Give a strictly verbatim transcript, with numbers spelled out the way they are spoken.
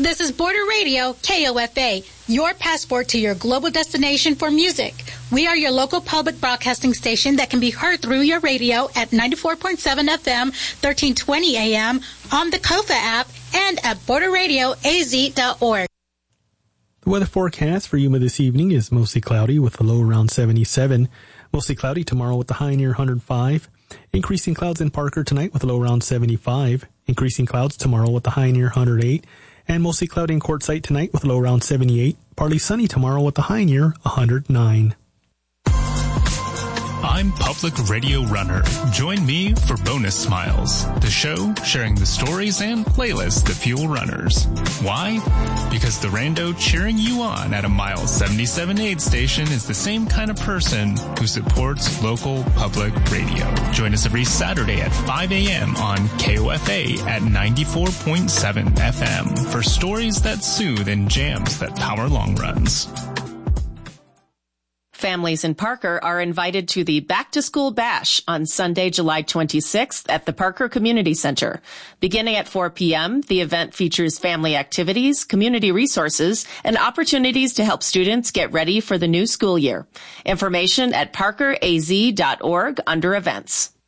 This is Border Radio, K O F A, your passport to your global destination for music. We are your local public broadcasting station that can be heard through your radio at ninety-four point seven F M, thirteen twenty A M, on the K O F A app, and at border radio a z dot org. The weather forecast for Yuma this evening is mostly cloudy with a low around seventy-seven. Mostly cloudy tomorrow with a high near one hundred five. Increasing clouds in Parker tonight with a low around seventy-five. Increasing clouds tomorrow with a high near one hundred eight. And mostly cloudy in Quartzsite tonight with a low around seventy-eight. Partly sunny tomorrow with a high near one hundred nine. I'm Public Radio Runner. Join me for Bonus Smiles, the show sharing the stories and playlists that fuel runners. Why? Because the rando cheering you on at a mile seventy-seven aid station is the same kind of person who supports local public radio. Join us every Saturday at five A M on K O F A at ninety-four point seven F M for stories that soothe and jams that power long runs. Families in Parker are invited to the Back to School Bash on Sunday, July twenty-sixth at the Parker Community Center. Beginning at four P M, the event features family activities, community resources, and opportunities to help students get ready for the new school year. Information at parker a z dot org under events.